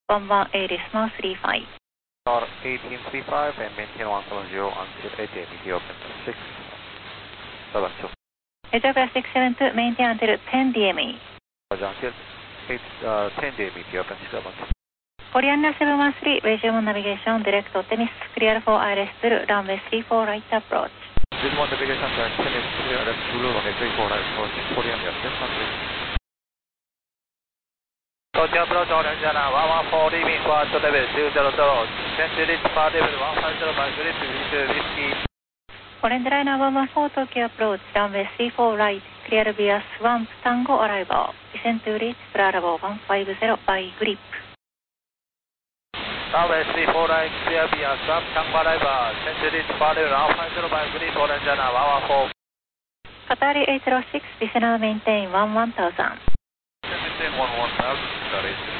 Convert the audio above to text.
1180 decimal 35. Star 1835 and maintain 170 until 88, meteor open 6, 72. Ethiopia 672, maintain until 10 DME. Until 10 day, meteor open 672. Korean 713, resume navigation, direct tennis, clear for ILS 0, runway 34 right approach. Resume navigation, direct tennis, clear left blue, runway 34 right approach, Korean yes, 113. Tokyo approach, orange, 114, leaving for level 200, century departure level 150 by grip, whiskey. Orange liner 114, Tokyo approach, runway 34 right, clear via Swamp Tango arrival, descent to reach Bravo 150 by grip. Runway 34 right, clear via Swamp Tango arrival, century departure level 150 by grip, orange liner 114. Qatari 806, listener maintain 11000. Maintain 11000, Qatari 806.